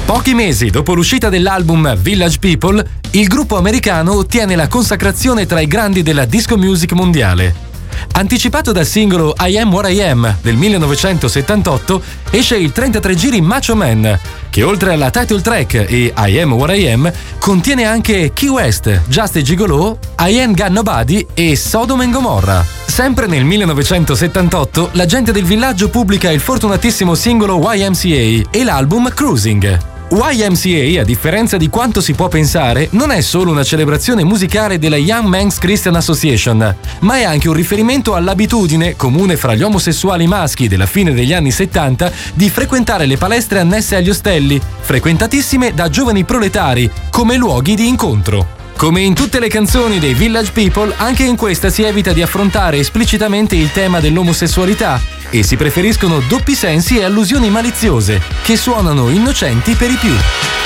Pochi mesi dopo l'uscita dell'album Village People, il gruppo americano ottiene la consacrazione tra i grandi della disco music mondiale. Anticipato dal singolo I Am What I Am del 1978, esce il 33 giri Macho Man, che oltre alla title track e I Am What I Am, contiene anche Key West, Just a Gigolo, I Ain't Got Nobody e Sodom and Gomorrah. Sempre nel 1978, la gente del villaggio pubblica il fortunatissimo singolo YMCA e l'album Cruising. YMCA, a differenza di quanto si può pensare, non è solo una celebrazione musicale della Young Men's Christian Association, ma è anche un riferimento all'abitudine, comune fra gli omosessuali maschi della fine degli anni 70, di frequentare le palestre annesse agli ostelli, frequentatissime da giovani proletari, come luoghi di incontro. Come in tutte le canzoni dei Village People, anche in questa si evita di affrontare esplicitamente il tema dell'omosessualità e si preferiscono doppi sensi e allusioni maliziose, che suonano innocenti per i più.